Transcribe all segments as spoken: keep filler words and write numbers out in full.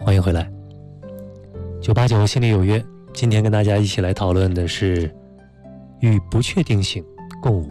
欢迎回来。九八九心里有约，今天跟大家一起来讨论的是与不确定性共舞。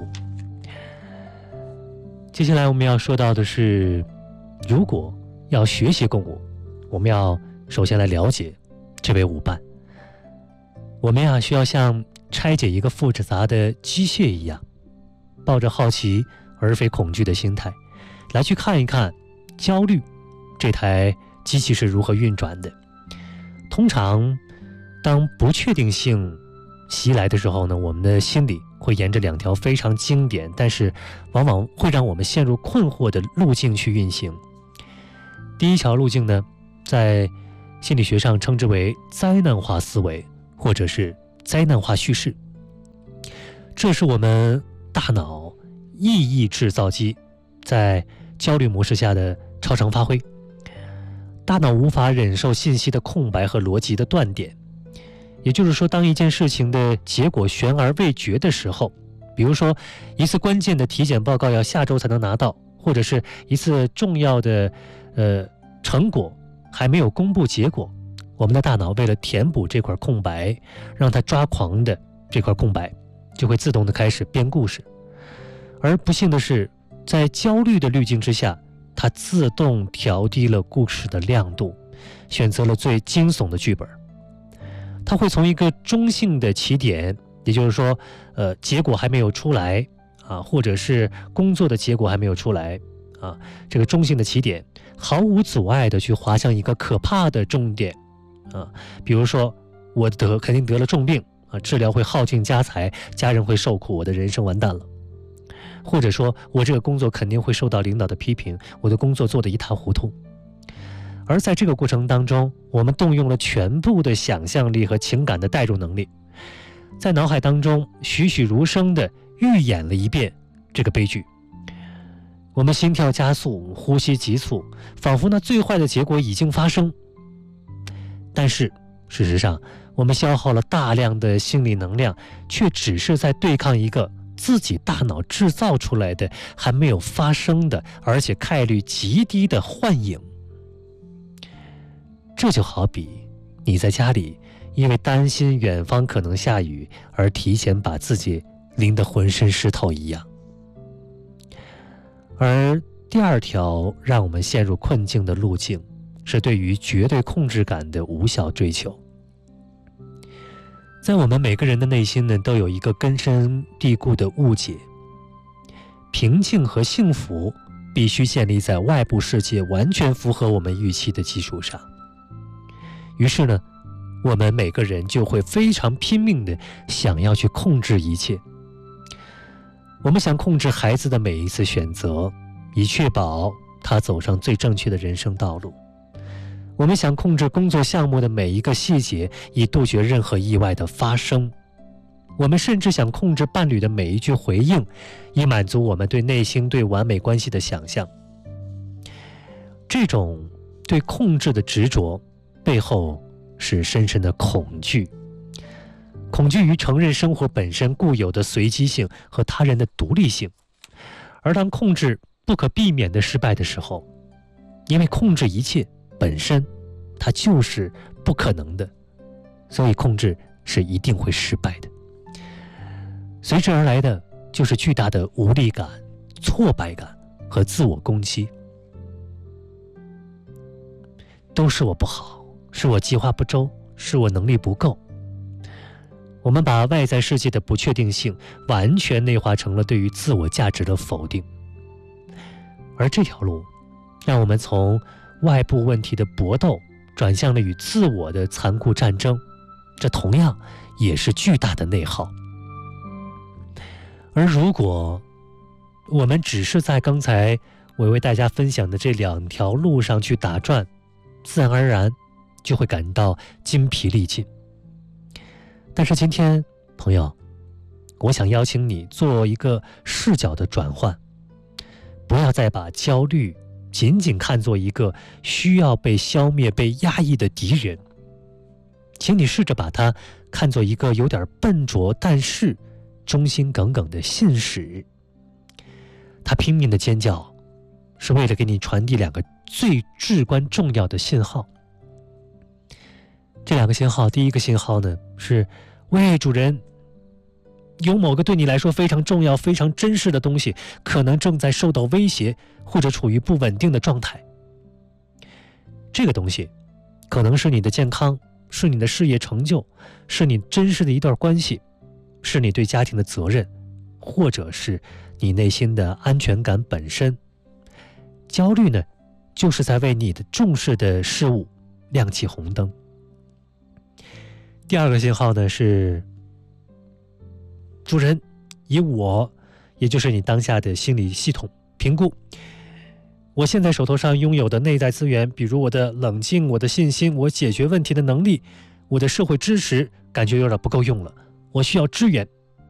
接下来我们要说到的是，如果要学习共舞，我们要首先来了解这位舞伴。我们呀需要像拆解一个复杂的机械一样，抱着好奇而非恐惧的心态，来去看一看焦虑这台机器是如何运转的。通常当不确定性袭来的时候呢，我们的心里会沿着两条非常经典但是往往会让我们陷入困惑的路径去运行。第一条路径呢，在心理学上称之为灾难化思维，或者是灾难化叙事。这是我们大脑意义制造机在焦虑模式下的超常发挥。大脑无法忍受信息的空白和逻辑的断点，也就是说，当一件事情的结果悬而未决的时候，比如说一次关键的体检报告要下周才能拿到，或者是一次重要的呃成果还没有公布结果，我们的大脑为了填补这块空白，让它抓狂的这块空白，就会自动的开始编故事。而不幸的是，在焦虑的滤镜之下，它自动调低了故事的亮度，选择了最惊悚的剧本。它会从一个中性的起点，也就是说，呃，结果还没有出来啊，或者是工作的结果还没有出来啊，这个中性的起点，毫无阻碍的去滑向一个可怕的重点啊，比如说我得肯定得了重病啊，治疗会耗尽家财，家人会受苦，我的人生完蛋了。或者说我这个工作肯定会受到领导的批评，我的工作做得一塌糊涂。而在这个过程当中，我们动用了全部的想象力和情感的代入能力，在脑海当中栩栩如生地预演了一遍这个悲剧。我们心跳加速，呼吸急促，仿佛那最坏的结果已经发生。但是事实上，我们消耗了大量的心理能量，却只是在对抗一个自己大脑制造出来的还没有发生的，而且概率极低的幻影。这就好比你在家里因为担心远方可能下雨而提前把自己淋得浑身湿透一样。而第二条让我们陷入困境的路径，是对于绝对控制感的无效追求。在我们每个人的内心呢，都有一个根深蒂固的误解：平静和幸福必须建立在外部世界完全符合我们预期的基础上。于是呢，我们每个人就会非常拼命地想要去控制一切。我们想控制孩子的每一次选择，以确保他走上最正确的人生道路。我们想控制工作项目的每一个细节，以杜绝任何意外的发生。我们甚至想控制伴侣的每一句回应，以满足我们对内心对完美关系的想象。这种对控制的执着，背后是深深的恐惧。恐惧于承认生活本身固有的随机性和他人的独立性。而当控制不可避免的失败的时候，因为控制一切本身它就是不可能的，所以控制是一定会失败的。随之而来的就是巨大的无力感、挫败感和自我攻击。都是我不好，是我计划不周，是我能力不够。我们把外在世界的不确定性完全内化成了对于自我价值的否定。而这条路让我们从外部问题的搏斗转向了与自我的残酷战争，这同样也是巨大的内耗。而如果我们只是在刚才我为大家分享的这两条路上去打转，自然而然就会感到筋疲力尽。但是今天朋友，我想邀请你做一个视角的转换，不要再把焦虑仅仅看作一个需要被消灭、被压抑的敌人，请你试着把它看作一个有点笨拙但是忠心耿耿的信使。他拼命的尖叫，是为了给你传递两个最至关重要的信号： 这两个信号，第一个信号呢是，喂，主人，有某个对你来说非常重要、非常珍视的东西，可能正在受到威胁，或者处于不稳定的状态。这个东西，可能是你的健康，是你的事业成就，是你珍视的一段关系，是你对家庭的责任，或者是你内心的安全感本身。焦虑呢，就是在为你的重视的事物亮起红灯。第二个信号呢是，主人，以我，也就是你当下的心理系统评估，我现在手头上拥有的内在资源，比如我的冷静、我的信心、我解决问题的能力、我的社会支持，感觉有点不够用了，我需要支援，